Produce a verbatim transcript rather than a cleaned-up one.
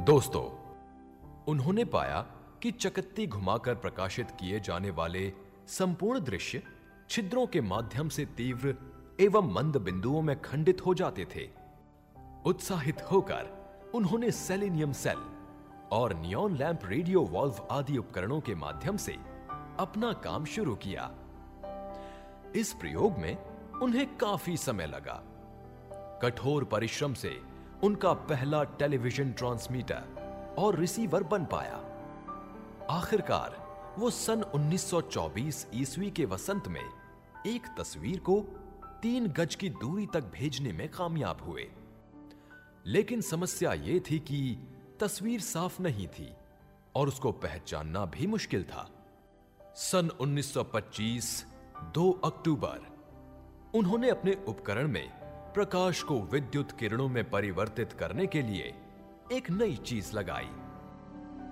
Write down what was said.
दोस्तों, उन्होंने पाया कि चकत्ती घुमाकर प्रकाशित किए जाने वाले संपूर्ण दृश्य छिद्रों के माध्यम से तीव्र एवं मंद बिंदुओं में खंडित हो जाते थे। उत्साहित होकर उन्होंने सेलेनियम सेल और नियॉन लैंप रेडियो वॉल्व आदि उपकरणों के माध्यम से अपना काम शुरू किया। इस प्रयोग में उन्हें काफी समय लगा। कठोर परिश्रम से उनका पहला टेलीविजन ट्रांसमीटर और रिसीवर बन पाया। आखिरकार वो सन उन्नीस सौ चौबीस ईस्वी के वसंत में एक तस्वीर को तीन गज की दूरी तक भेजने में कामयाब हुए। लेकिन समस्या यह थी कि तस्वीर साफ नहीं थी और उसको पहचानना भी मुश्किल था। सन उन्नीस सौ पच्चीस दो अक्टूबर उन्होंने अपने उपकरण में प्रकाश को विद्युत किरणों में परिवर्तित करने के लिए एक नई चीज लगाई।